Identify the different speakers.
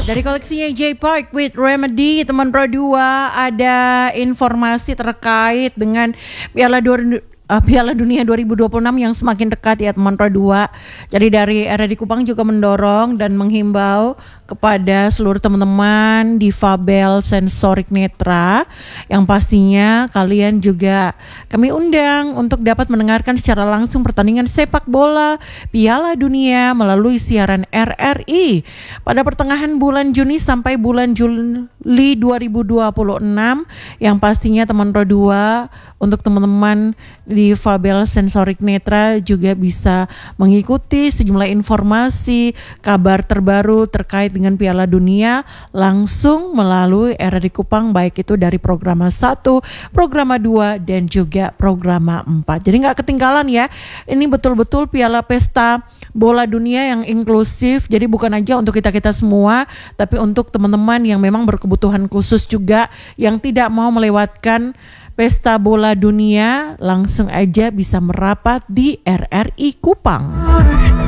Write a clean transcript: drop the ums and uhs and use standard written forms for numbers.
Speaker 1: Dari koleksinya J Park with Remedy, teman Pro 2, ada informasi terkait dengan Piala Dunia 2026 yang semakin dekat ya teman Pro 2. Jadi dari RRI Kupang juga mendorong dan menghimbau kepada seluruh teman-teman difabel sensorik netra yang pastinya kalian juga kami undang untuk dapat mendengarkan secara langsung pertandingan sepak bola Piala Dunia melalui siaran RRI pada pertengahan bulan Juni sampai bulan Juli 2026 yang pastinya teman Pro 2 untuk teman-teman difabel sensorik netra juga bisa mengikuti sejumlah informasi kabar terbaru terkait dengan Piala Dunia langsung melalui RRI Kupang, baik itu dari programa 1, programa 2 dan juga programa 4. Jadi gak ketinggalan ya, ini betul-betul Piala Pesta Bola Dunia yang inklusif. Jadi bukan aja untuk kita-kita semua, tapi untuk teman-teman yang memang berkebutuhan khusus juga yang tidak mau melewatkan Pesta Bola Dunia, langsung aja bisa merapat di RRI Kupang.